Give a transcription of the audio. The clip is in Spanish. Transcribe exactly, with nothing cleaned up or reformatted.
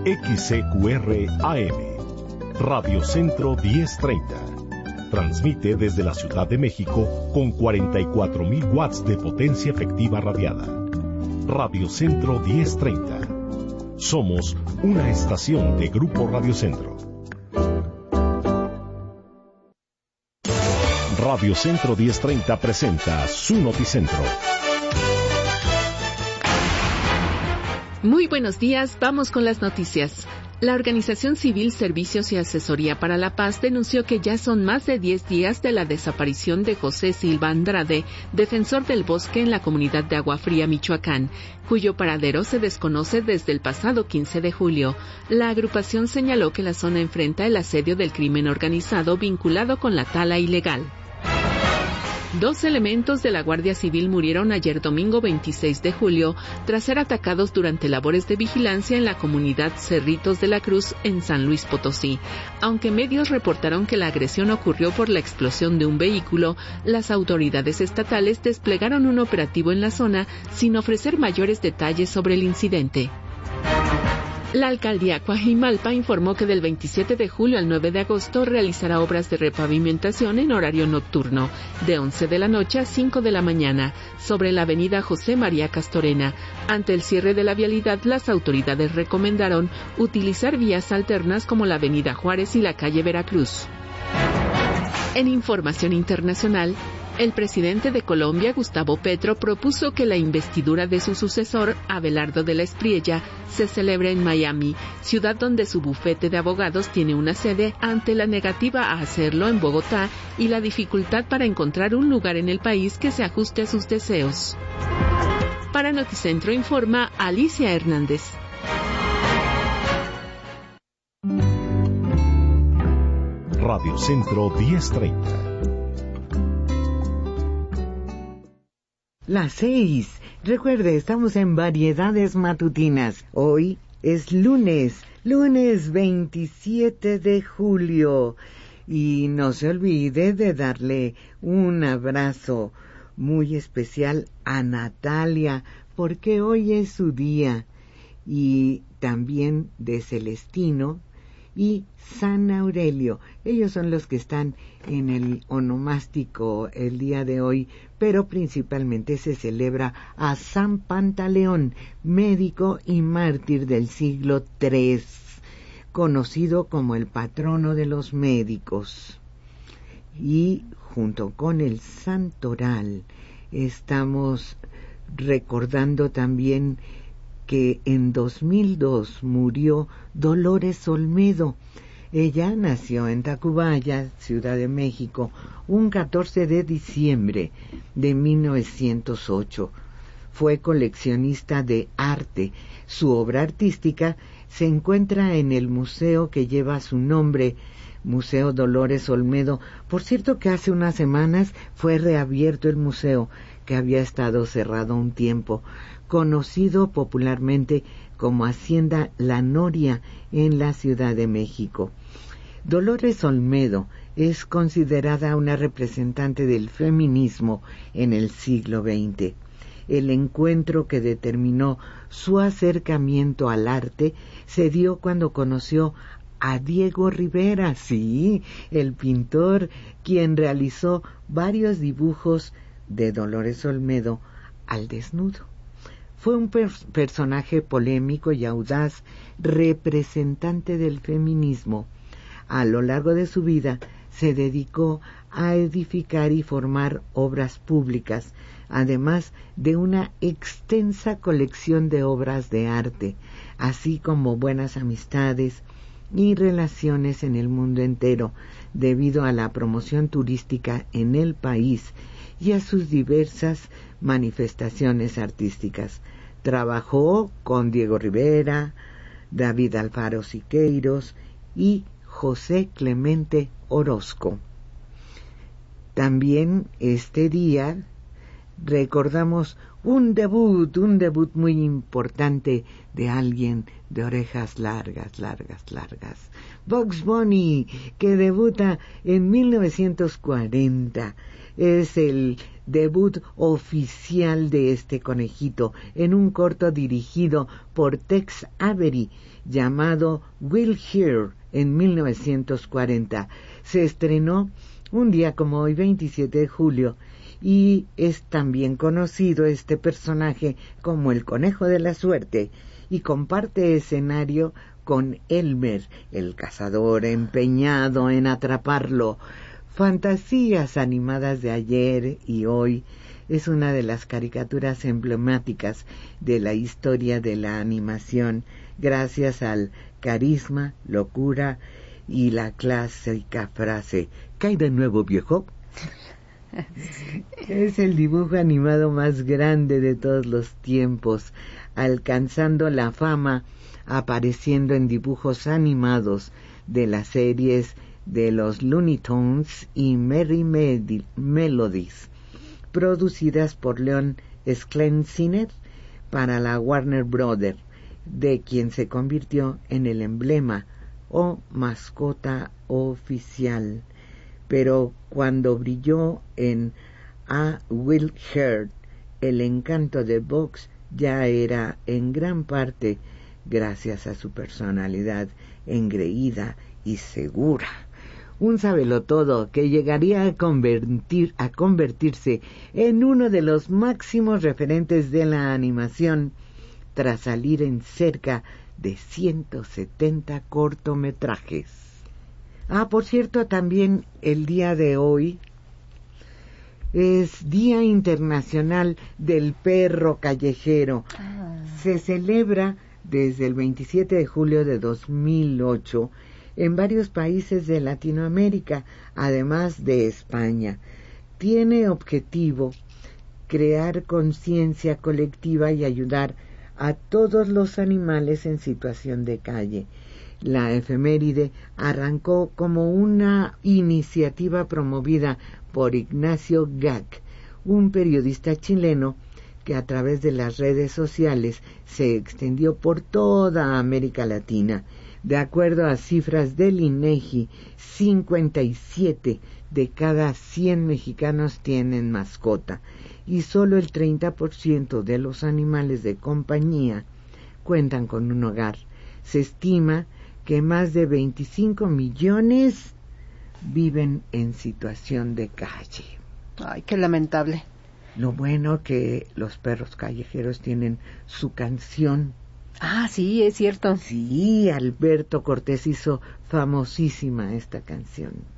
X C Q R A M, Radio Centro diez treinta. Transmite desde la Ciudad de México con cuarenta y cuatro mil watts de potencia efectiva radiada. Radio Centro diez treinta. Somos una estación de Grupo Radio Centro. Radio Centro diez treinta presenta su Noticentro. Muy buenos días, vamos con las noticias. La organización civil Servicios y Asesoría para la Paz denunció que ya son más de diez días de la desaparición de José Silva Andrade, defensor del bosque en la comunidad de Agua Fría, Michoacán, cuyo paradero se desconoce desde el pasado quince de julio. La agrupación señaló que la zona enfrenta el asedio del crimen organizado vinculado con la tala ilegal. Dos elementos de la Guardia Civil murieron ayer domingo veintiséis de julio tras ser atacados durante labores de vigilancia en la comunidad Cerritos de la Cruz en San Luis Potosí. Aunque medios reportaron que la agresión ocurrió por la explosión de un vehículo, las autoridades estatales desplegaron un operativo en la zona sin ofrecer mayores detalles sobre el incidente. La alcaldía Coajimalpa informó que del veintisiete de julio al nueve de agosto realizará obras de repavimentación en horario nocturno, de once de la noche a cinco de la mañana, sobre la avenida José María Castorena. Ante el cierre de la vialidad, las autoridades recomendaron utilizar vías alternas como la avenida Juárez y la calle Veracruz. En información internacional, el presidente de Colombia, Gustavo Petro, propuso que la investidura de su sucesor, Abelardo de la Espriella, se celebre en Miami, ciudad donde su bufete de abogados tiene una sede, ante la negativa a hacerlo en Bogotá y la dificultad para encontrar un lugar en el país que se ajuste a sus deseos. Para Noticentro informa Alicia Hernández. Radio Centro diez treinta. Las seis. Recuerde, estamos en Variedades Matutinas. Hoy es lunes, lunes veintisiete de julio. Y no se olvide de darle un abrazo muy especial a Natalia, porque hoy es su día. Y también de Celestino y San Aurelio. Ellos son los que están en el onomástico el día de hoy, pero principalmente se celebra a San Pantaleón, médico y mártir del siglo tres, conocido como el patrono de los médicos. Y junto con el santoral estamos recordando también que en dos mil dos murió Dolores Olmedo. Ella nació en Tacubaya, Ciudad de México, un catorce de diciembre de mil novecientos ocho. Fue coleccionista de arte. Su obra artística se encuentra en el museo que lleva su nombre, Museo Dolores Olmedo. Por cierto que hace unas semanas fue reabierto el museo, que había estado cerrado un tiempo, conocido popularmente como Hacienda La Noria en la Ciudad de México. Dolores Olmedo es considerada una representante del feminismo en el siglo veinte. El encuentro que determinó su acercamiento al arte se dio cuando conoció a Diego Rivera, sí, el pintor, quien realizó varios dibujos de Dolores Olmedo al desnudo. Fue un per- personaje polémico y audaz, representante del feminismo. A lo largo de su vida se dedicó a edificar y formar obras públicas, además de una extensa colección de obras de arte, así como buenas amistades y relaciones en el mundo entero, debido a la promoción turística en el país y a sus diversas manifestaciones artísticas. Trabajó con Diego Rivera, David Alfaro Siqueiros y José Clemente Orozco. También este día recordamos un debut, un debut muy importante de alguien de orejas largas, largas, largas. Bugs Bunny, que debuta en mil novecientos cuarenta. Es el debut oficial de este conejito en un corto dirigido por Tex Avery llamado Will Here en mil novecientos cuarenta. Se estrenó un día como hoy, veintisiete de julio, y es también conocido este personaje como el Conejo de la Suerte, y comparte escenario con Elmer, el cazador empeñado en atraparlo. Fantasías animadas de ayer y hoy es una de las caricaturas emblemáticas de la historia de la animación, gracias al carisma, locura y la clásica frase ¿qué hay de nuevo, viejo? Es el dibujo animado más grande de todos los tiempos, alcanzando la fama apareciendo en dibujos animados de las series de los Looney Tunes y Merry Medi- Melodies, producidas por Leon Sklensinger para la Warner Brothers, de quien se convirtió en el emblema o mascota oficial. Pero cuando brilló en A Will Heard, el encanto de Bugs ya era en gran parte gracias a su personalidad engreída y segura. Un sabelotodo que llegaría a, convertir, a convertirse en uno de los máximos referentes de la animación tras salir en cerca de ciento setenta cortometrajes. Ah, por cierto, también el día de hoy es Día Internacional del Perro Callejero. Ah. Se celebra desde el veintisiete de julio de dos mil ocho en varios países de Latinoamérica, además de España. Tiene objetivo crear conciencia colectiva y ayudar a todos los animales en situación de calle. La efeméride arrancó como una iniciativa promovida por Ignacio Gac, un periodista chileno que a través de las redes sociales se extendió por toda América Latina. De acuerdo a cifras del INEGI, cincuenta y siete de cada cien mexicanos tienen mascota y solo el treinta por ciento de los animales de compañía cuentan con un hogar. Se estima que más de veinticinco millones viven en situación de calle. Ay, qué lamentable. Lo bueno que los perros callejeros tienen su canción. Ah, sí, es cierto. Sí, Alberto Cortés hizo famosísima esta canción.